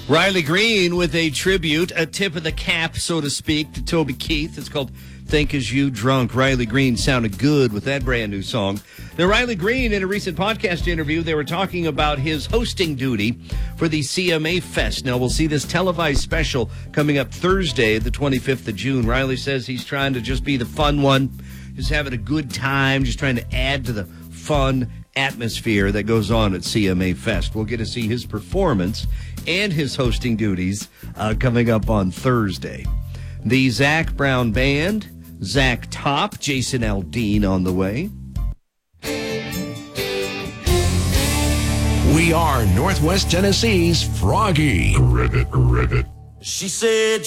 Riley Green with a tribute, a tip of the cap, so to speak, to Toby Keith. It's called Think As You Drunk. Riley Green sounded good with that brand new song. Now, Riley Green, in a recent podcast interview, they were talking about his hosting duty for the CMA Fest. Now, we'll see this televised special coming up Thursday, the 25th of June. Riley says he's trying to just be the fun one, just having a good time, just trying to add to the fun atmosphere that goes on at CMA Fest. We'll get to see his performance and his hosting duties coming up on Thursday. The Zac Brown Band, Zach Top, Jason Aldean on the way. We are Northwest Tennessee's Froggy. Rivet. She said